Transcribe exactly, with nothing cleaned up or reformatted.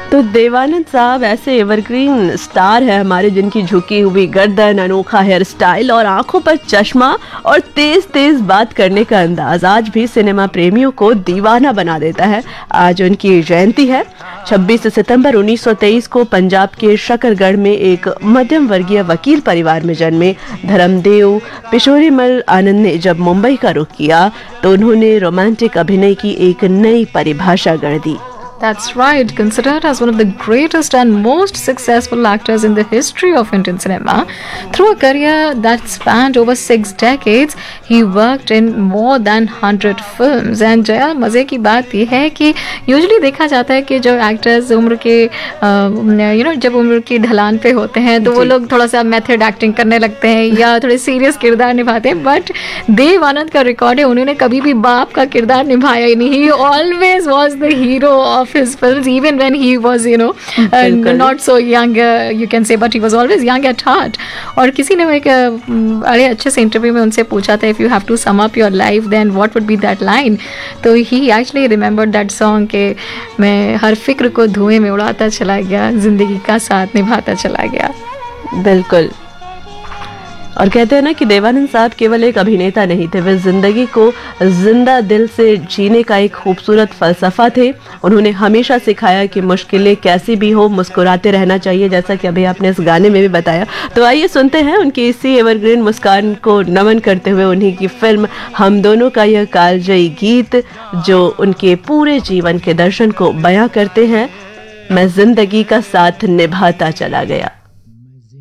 तो देवानंद साहब ऐसे एवरग्रीन स्टार है हमारे, जिनकी झुकी हुई गर्दन, अनोखा हेयर स्टाइल और आंखों पर चश्मा और तेज तेज बात करने का अंदाज आज भी सिनेमा प्रेमियों को दीवाना बना देता है। आज उनकी जयंती है। छब्बीस सितंबर उन्नीस सौ तेईस को पंजाब के शकरगढ़ में एक मध्यम वर्गीय वकील परिवार में जन्मे धर्मदेव पिशोरीमल आनंद ने जब मुंबई का रुख किया तो उन्होंने रोमांटिक अभिनय की एक नई परिभाषा गढ़ दी। That's right. Considered as one of the greatest and most successful actors in the history of Indian cinema, through a career that spanned over six decades, he worked in more than one hundred films. And Jaya मज़े की बात ये है कि usually देखा जाता है कि जो एक्टर्स उम्र के यू नो जब उम्र की ढलान पे होते हैं तो वो लोग थोड़ा सा मेथड एक्टिंग करने लगते हैं या थोड़े सीरियस किरदार निभाते हैं, बट देव आनंद का रिकॉर्ड है उन्होंने कभी भी बाप का किरदार निभाया ही नहीं। He always was the hero of his films, even when he was, you know, uh, not so young, uh, you can say, but he was always young at heart. और किसी ने एक बड़े अच्छे से इंटरव्यू में उनसे पूछा था, if you have to sum up your life, then what would be that line? तो he actually remembered that song के मैं हर फिक्र को धुएं में उड़ाता चला गया, जिंदगी का साथ निभाता चला गया। बिल्कुल। और कहते हैं ना कि देवानंद साहब केवल एक अभिनेता नहीं थे, वे जिंदगी को जिंदा दिल से जीने का एक खूबसूरत फलसफा थे। उन्होंने हमेशा सिखाया कि मुश्किलें कैसी भी हो मुस्कुराते रहना चाहिए, जैसा कि अभी आपने इस गाने में भी बताया। तो आइए सुनते हैं उनकी इसी एवरग्रीन मुस्कान को नमन करते हुए उन्हीं की फिल्म हम दोनों का यह कालजयी गीत, जो उनके पूरे जीवन के दर्शन को बयां करते हैं। मैं जिंदगी का साथ निभाता चला गया।